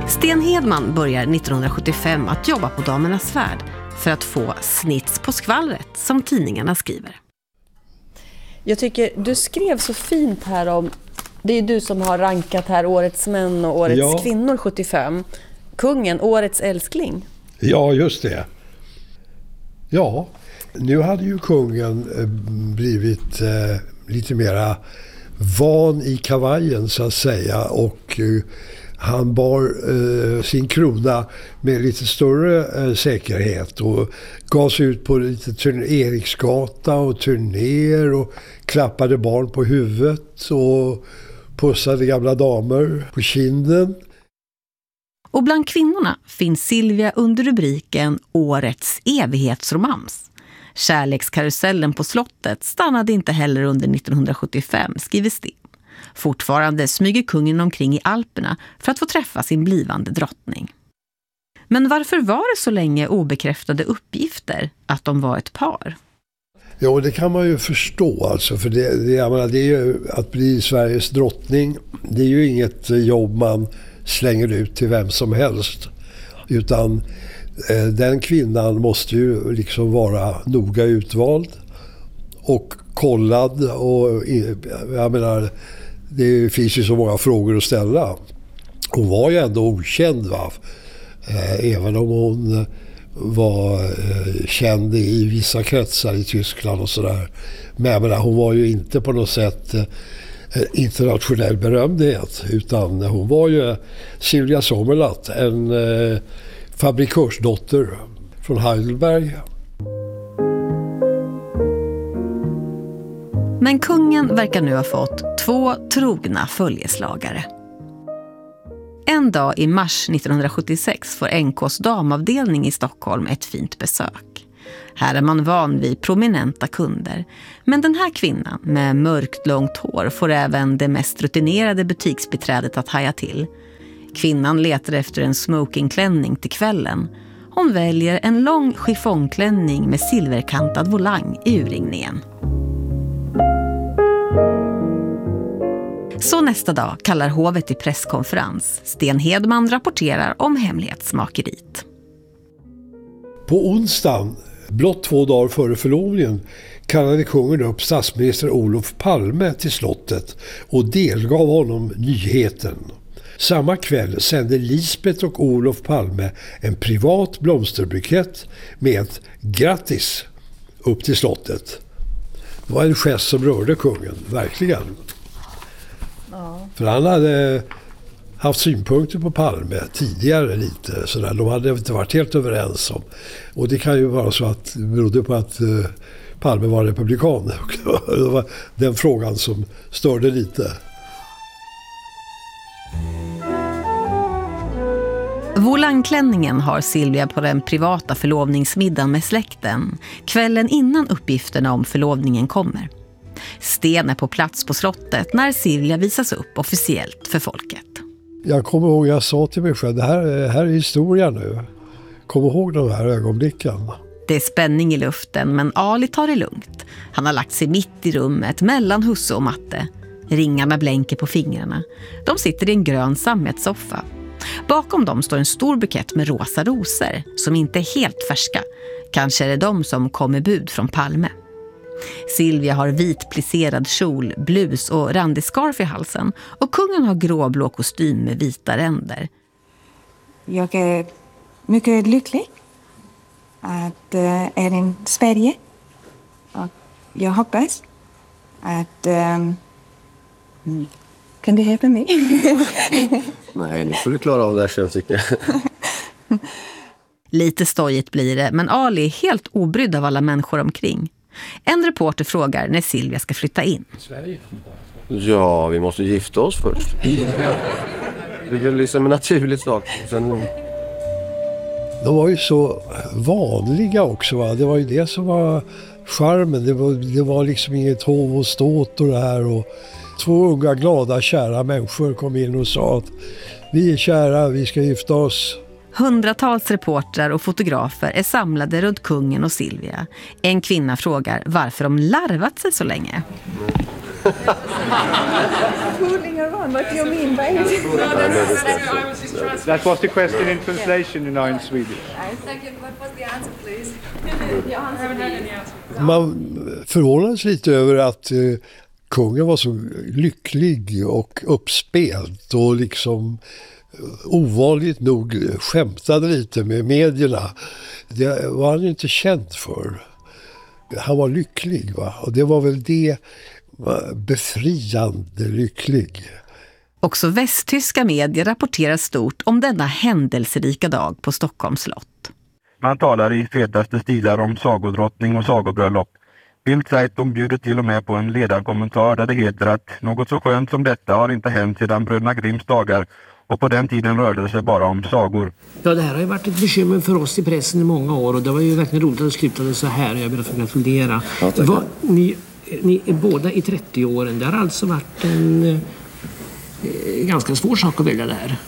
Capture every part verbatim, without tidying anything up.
Sten Hedman börjar nittonhundrasjuttiofem att jobba på Damernas Värld för att få snits på skvallret som tidningarna skriver. Jag tycker du skrev så fint här om, det är du som har rankat här årets män och årets ja. kvinnor sjuttiofem. Kungen, årets älskling. Ja, just det. Ja, nu hade ju kungen blivit eh, lite mera van i kavajen så att säga, och eh, han bar eh, sin krona med lite större eh, säkerhet och gav sig ut på lite turn- Eriksgata och turnéer och klappade barn på huvudet och pussade gamla damer på kinden. Och bland kvinnorna finns Silvia under rubriken Årets evighetsromans. Kärlekskarusellen på slottet stannade inte heller under nittonhundrasjuttiofem, skriver Sten. Fortfarande smyger kungen omkring i Alperna för att få träffa sin blivande drottning. Men varför var det så länge obekräftade uppgifter att de var ett par? Ja, det kan man ju förstå alltså, för det, det, jag menar, det är ju att bli Sveriges drottning, det är ju inget jobb man slänger ut till vem som helst, utan eh, den kvinnan måste ju liksom vara noga utvald och kollad, och jag menar, det finns ju så många frågor att ställa. Hon var ju ändå okänd, va? Eh, även om hon var eh, känd i vissa kretsar i Tyskland och sådär. Men jag menar, hon var ju inte på något sätt eh, internationell berömdhet, utan hon var ju Silvia Sommerlath, en eh, fabrikörsdotter från Heidelberg. Men kungen verkar nu ha fått två trogna följeslagare. En dag i mars nittonhundrasjuttiosex får N K:s damavdelning i Stockholm ett fint besök. Här är man van vid prominenta kunder. Men den här kvinnan med mörkt långt hår får även det mest rutinerade butiksbiträdet att haja till. Kvinnan letar efter en smokingklänning till kvällen. Hon väljer en lång chiffongklänning med silverkantad volang i urringningen. Så nästa dag kallar hovet till presskonferens. Sten Hedman rapporterar om hemlighetsmakeriet. På onsdagen, blott två dagar före förlovningen, kallade kungen upp statsminister Olof Palme till slottet och delgav honom nyheten. Samma kväll sände Lisbeth och Olof Palme en privat blomsterbukett med ett grattis upp till slottet. Det var en gest som rörde kungen, verkligen. Ja. För han hade haft synpunkter på Palme tidigare lite. Sådär. De hade inte varit helt överens om. Och det kan ju vara så att det berodde på att uh, Palme var republikan. Det var den frågan som störde lite. Volangklänningen har Silvia på den privata förlovningsmiddagen med släkten, kvällen innan uppgifterna om förlovningen kommer. Sten är på plats på slottet när Silvia visas upp officiellt för folket. Jag kommer ihåg, jag sa till mig själv, det här, det här är historia nu. Kom ihåg de här ögonblicken. Det är spänning i luften, men Ali tar det lugnt. Han har lagt sig mitt i rummet mellan husse och matte. Ringarna blänker på fingrarna. De sitter i en grön sammetssoffa. Bakom dem står en stor bukett med rosa rosor som inte är helt färska. Kanske är det de som kommer bud från Palme. Silvia har vit plisserad kjol, blus och randig scarf i halsen, och kungen har gråblå kostym med vita ränder. Jag är mycket lycklig att äh, är i Sverige, och jag hoppas att ähm, kan du hjälpa mig? Nej, nu får du klara av det här själv, tycker jag. Lite stojigt blir det, men Ali är helt obrydd av alla människor omkring. En reporter frågar när Silvia ska flytta in. Sverige? Ja, vi måste gifta oss först. Det är liksom en naturlig sak. Sen... De var ju så vanliga också, va? Det var ju det som var charmen. Det var, det var liksom inget hov och ståt och det här. Och två unga, glada, kära människor kom in och sa att vi är kära, vi ska gifta oss. Hundratals reportrar och fotografer är samlade runt kungen och Silvia. En kvinna frågar varför de larvat sig så länge. Fooling around, what do you mean by it? That was the question in translation, you know, in Swedish. Thank you. What was the answer, please? Man förvånades lite över att eh, kungen var så lycklig och uppspelt och liksom ovanligt nog skämtade lite med medierna. Det var han ju inte känd för. Han var lycklig, va? Och det var väl det, befriande lycklig. Också västtyska medier rapporterar stort om denna händelserika dag på Stockholms slott. Man talar i fetaste stilar om sagodrottning och sagobröllop. Bild Zeitung bjuder till och med på en ledarkommentar där det heter att något så skönt som detta har inte hänt sedan Bröderna Grimms dagar, och på den tiden rörde det sig bara om sagor. Ja, det här har ju varit ett bekymmer för oss i pressen i många år, och det var ju verkligen roligt att det slutade så här, och jag vill få gratulera. Ja, Var, ni, ni är båda i trettio-åren, det har alltså varit en eh, ganska svår sak att välja det här.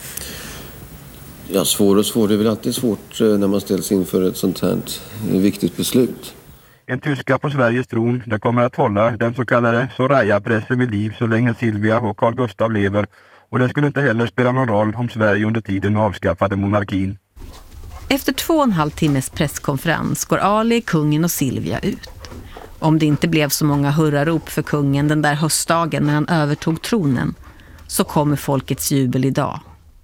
Ja, svår och svår. Det är väl alltid svårt när man ställs inför ett sånt här viktigt beslut. En tyska på Sveriges tron, det kommer att hålla den så kallade Soraya-pressen vid liv så länge Silvia och Carl Gustaf lever. Och det skulle inte heller spela någon roll om Sverige under tiden avskaffade monarkin. Efter två och en halv timmes presskonferens går Ali, kungen och Silvia ut. Om det inte blev så många hurrarop för kungen den där höstdagen när han övertog tronen, så kommer folkets jubel idag.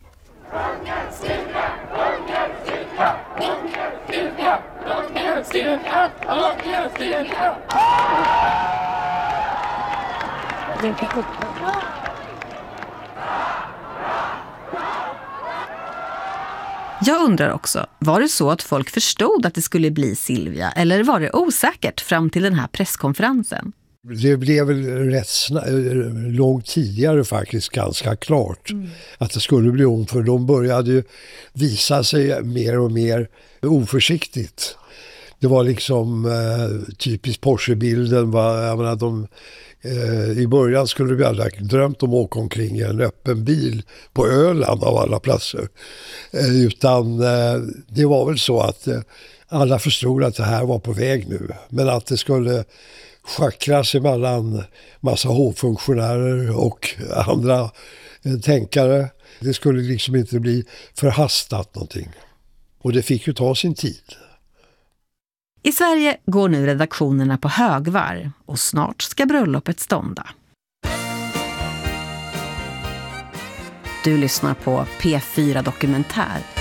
Jag undrar också, var det så att folk förstod att det skulle bli Silvia, eller var det osäkert fram till den här presskonferensen? Det blev väl rätt sna- långt tidigare faktiskt ganska klart mm. att det skulle bli hon, för de började ju visa sig mer och mer oförsiktigt. Det var liksom eh, typiskt Porsche-bilden. Va? Jag menar, de, eh, I början skulle vi alla drömt om att åka omkring i en öppen bil på Öland av alla platser. Eh, utan eh, det var väl så att eh, alla förstod att det här var på väg nu. Men att det skulle schackras emellan massa hovfunktionärer och andra eh, tänkare. Det skulle liksom inte bli förhastat någonting. Och det fick ju ta sin tid. I Sverige går nu redaktionerna på högvarv och snart ska bröllopet stånda. Du lyssnar på P fyra Dokumentär